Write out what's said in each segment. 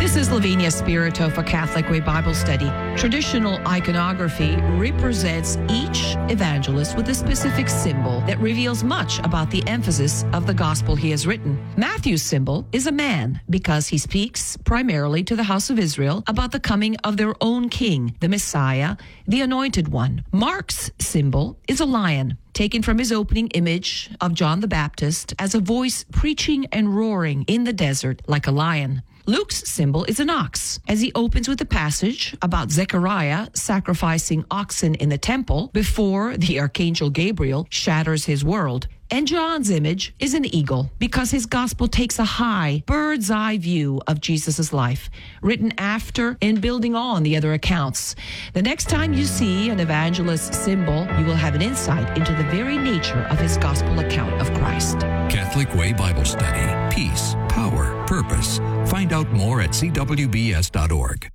This is Lavinia Spirito for Catholic Way Bible Study. Traditional iconography represents each evangelist with a specific symbol that reveals much about the emphasis of the gospel he has written. Matthew's symbol is a man because he speaks primarily to the house of Israel about the coming of their own king, the Messiah, the Anointed One. Mark's symbol is a lion, taken from his opening image of John the Baptist as a voice preaching and roaring in the desert like a lion. Luke's symbol is an ox, as he opens with a passage about Zechariah sacrificing oxen in the temple before the archangel Gabriel shatters his world. And John's image is an eagle, because his gospel takes a high, bird's-eye view of Jesus' life, written after and building on the other accounts. The next time you see an evangelist's symbol, you will have an insight into the very nature of his gospel account of Christ. Catholic Way Bible Study. Peace, power, purpose. Find out more at cwbs.org.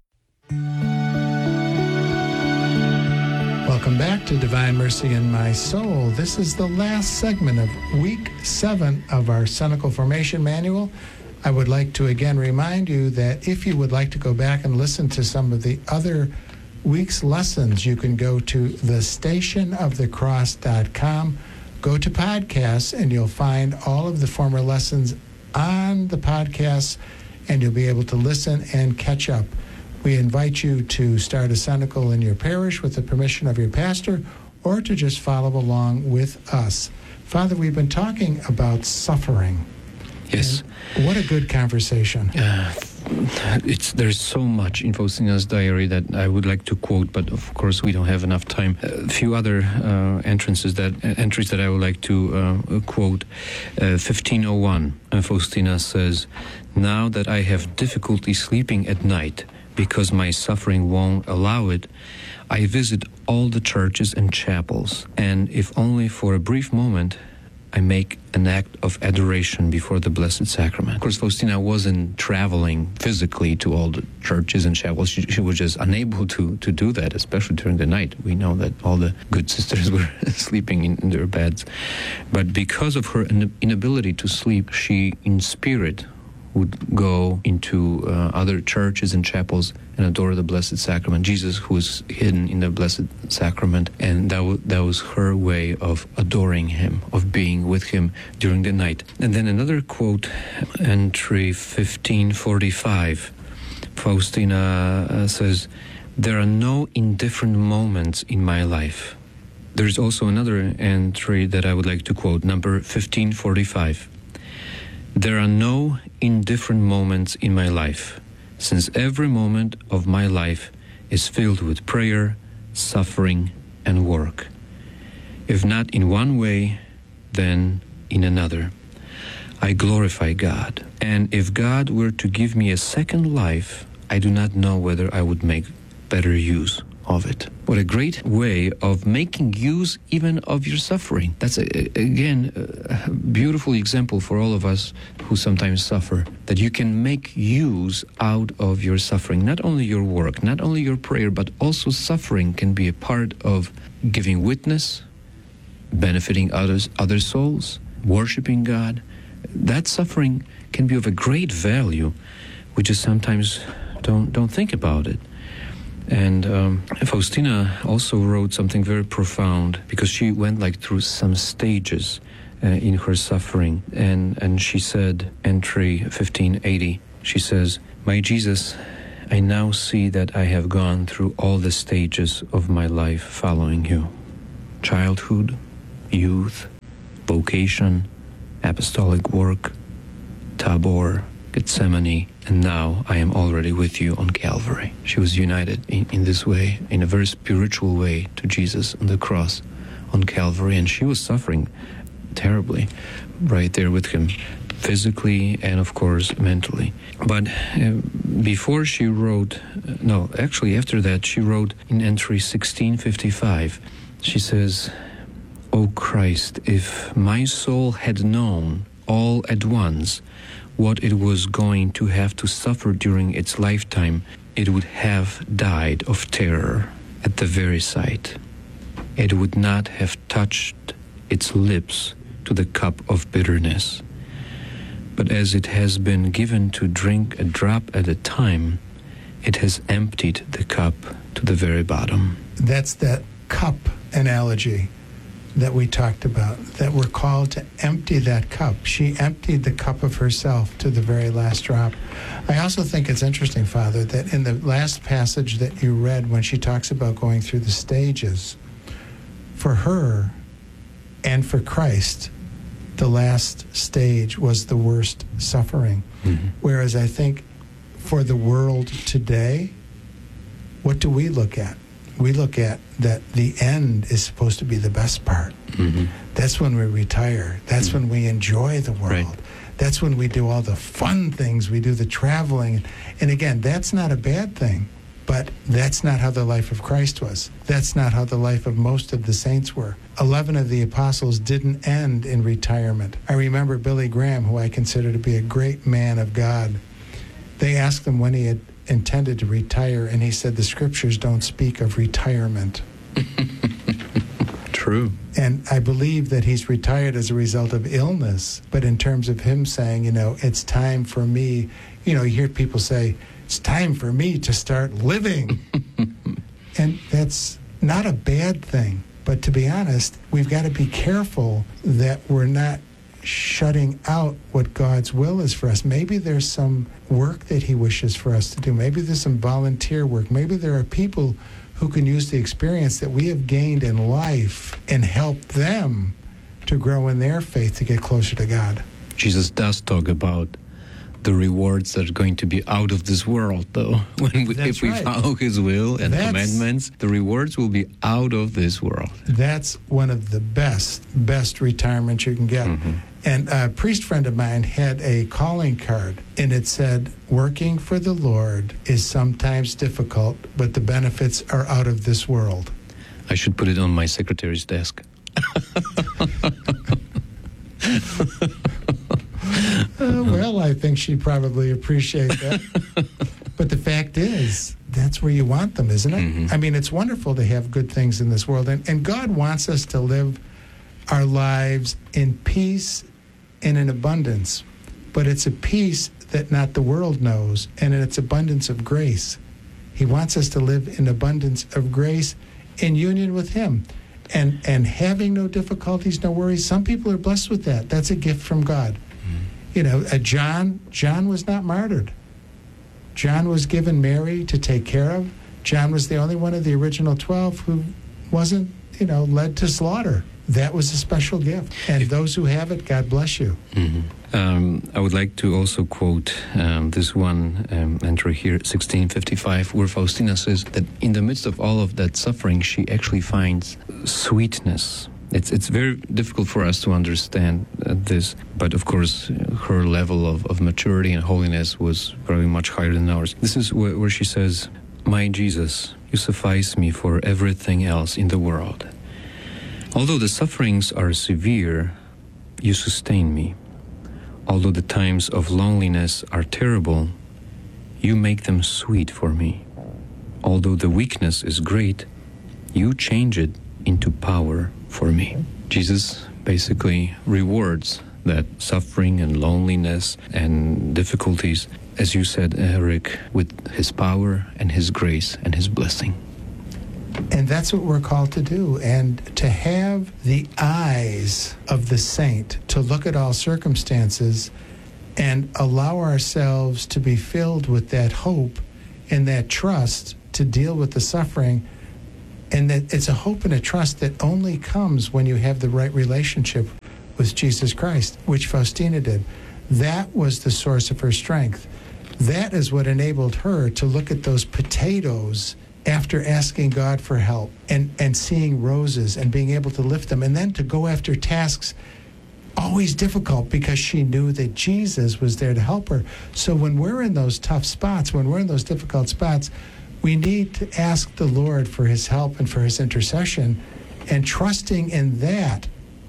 Welcome back to Divine Mercy in My Soul. This is the last segment of Week 7 of our Cenacle Formation Manual. I would like to again remind you that if you would like to go back and listen to some of the other week's lessons, you can go to thestationofthecross.com, go to podcasts, and you'll find all of the former lessons on the podcasts, and you'll be able to listen and catch up. We invite you to start a cenacle in your parish with the permission of your pastor, or to just follow along with us. Father, we've been talking about suffering. Yes. And what a good conversation. There's so much in Faustina's diary that I would like to quote, but of course we don't have enough time. A few other entries that I would like to quote. 1501, Faustina says, "Now that I have difficulty sleeping at night, because my suffering won't allow it, I visit all the churches and chapels, and if only for a brief moment, I make an act of adoration before the Blessed Sacrament." Of course, Faustina wasn't traveling physically to all the churches and chapels. She was just unable to do that, especially during the night. We know that all the good sisters were sleeping in their beds. But because of her inability to sleep, she, in spirit, would go into other churches and chapels and adore the Blessed Sacrament, Jesus who was hidden in the Blessed Sacrament, and that was her way of adoring him, of being with him during the night. And then another quote, entry 1545, Faustina says, "There are no indifferent moments in my life." There's also another entry that I would like to quote, number 1545. "There are no indifferent moments in my life, since every moment of my life is filled with prayer, suffering, and work. If not in one way, then in another. I glorify God, and if God were to give me a second life, I do not know whether I would make better use of it." What a great way of making use even of your suffering. That's, again, a beautiful example for all of us who sometimes suffer, that you can make use out of your suffering. Not only your work, not only your prayer, but also suffering can be a part of giving witness, benefiting other souls, worshiping God. That suffering can be of a great value. We just sometimes don't think about it. And Faustina also wrote something very profound, because she went through some stages in her suffering. And she said, entry 1580, she says, "My Jesus, I now see that I have gone through all the stages of my life following you. Childhood, youth, vocation, apostolic work, Tabor, Gethsemane, and now I am already with you on Calvary." She was united in this way, in a very spiritual way, to Jesus on the cross on Calvary, and she was suffering terribly right there with him, physically and of course mentally. But before she wrote, after that she wrote in entry 1655, she says, "O Christ, if my soul had known all at once what it was going to have to suffer during its lifetime, it would have died of terror at the very sight. It would not have touched its lips to the cup of bitterness. But as it has been given to drink a drop at a time, it has emptied the cup to the very bottom. That's that cup analogy that we talked about, that we're called to empty that cup. She emptied the cup of herself to the very last drop. I also think it's interesting, Father, that in the last passage that you read, when she talks about going through the stages, for her and for Christ, the last stage was the worst suffering. Mm-hmm. Whereas I think for the world today, what do we look at? We look at that the end is supposed to be the best part. Mm-hmm. That's when we retire. That's when we enjoy the world. Right. That's when we do all the fun things. We do the traveling. And again, that's not a bad thing, but that's not how the life of Christ was. That's not how the life of most of the saints were. 11 of the apostles didn't end in retirement. I remember Billy Graham, who I consider to be a great man of God. They asked him when he had intended to retire, and he said the scriptures don't speak of retirement. True. And I believe that he's retired as a result of illness. But in terms of him saying, it's time for me, you hear people say, it's time for me to start living. And that's not a bad thing. But to be honest, we've got to be careful that we're not shutting out what God's will is for us. Maybe there's some work that he wishes for us to do. Maybe there's some volunteer work. Maybe there are people who can use the experience that we have gained in life and help them to grow in their faith to get closer to God. Jesus does talk about the rewards that are going to be out of this world, though. If we follow his will and commandments, the rewards will be out of this world. That's one of the best retirements you can get. Mm-hmm. And a priest friend of mine had a calling card, and it said, working for the Lord is sometimes difficult, but the benefits are out of this world. I should put it on my secretary's desk. Well, I think she'd probably appreciate that. But the fact is, that's where you want them, isn't it? Mm-hmm. I mean, it's wonderful to have good things in this world. And God wants us to live our lives in peace and in abundance. But it's a peace that not the world knows, and it's abundance of grace. He wants us to live in abundance of grace in union with him. And having no difficulties, no worries. Some people are blessed with that. That's a gift from God. John was not martyred. John was given Mary to take care of. John was the only one of the original 12 who wasn't, led to slaughter. That was a special gift. And those who have it, God bless you. Mm-hmm. I would like to also quote this one entry here, 1655, where Faustina says that in the midst of all of that suffering, she actually finds sweetness. It's very difficult for us to understand this, but of course her level of maturity and holiness was probably much higher than ours. This is where she says, "My Jesus, you suffice me for everything else in the world. Although the sufferings are severe, you sustain me. Although the times of loneliness are terrible, you make them sweet for me. Although the weakness is great, you change it into power for me." Jesus basically rewards that suffering and loneliness and difficulties, as you said, Eric, with his power and his grace and his blessing. And that's what we're called to do. And to have the eyes of the saint to look at all circumstances and allow ourselves to be filled with that hope and that trust to deal with the suffering. And that it's a hope and a trust that only comes when you have the right relationship with Jesus Christ, which Faustina did. That was the source of her strength. That is what enabled her to look at those potatoes after asking God for help and seeing roses and being able to lift them, and then to go after tasks always difficult because she knew that Jesus was there to help her. So when we're in those tough spots, when we're in those difficult spots, we need to ask the Lord for his help and for his intercession, and trusting in that,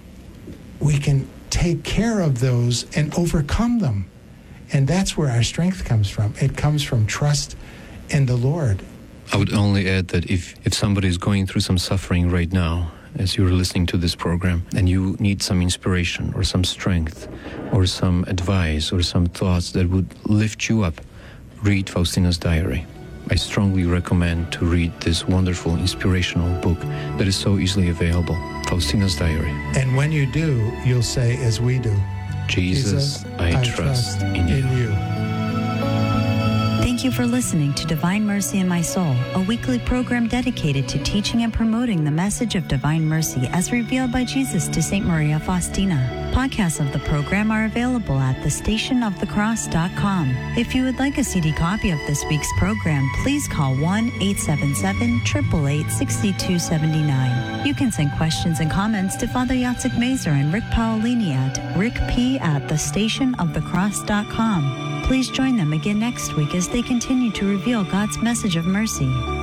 we can take care of those and overcome them. And that's where our strength comes from. It comes from trust in the Lord. I would only add that if somebody is going through some suffering right now, as you're listening to this program and you need some inspiration or some strength or some advice or some thoughts that would lift you up, read Faustina's Diary. I strongly recommend to read this wonderful inspirational book that is so easily available, Faustina's Diary. And when you do, you'll say, as we do, Jesus, I trust in you. Thank you for listening to Divine Mercy in My Soul, a weekly program dedicated to teaching and promoting the message of divine mercy as revealed by Jesus to St. Maria Faustina. Podcasts of the program are available at thestationofthecross.com. If you would like a CD copy of this week's program, please call 1-877-888-6279. You can send questions and comments to Father Yatsik Mazer and Rick Paolini at rickp@thestationofthecross.com. Please join them again next week as they continue to reveal God's message of mercy.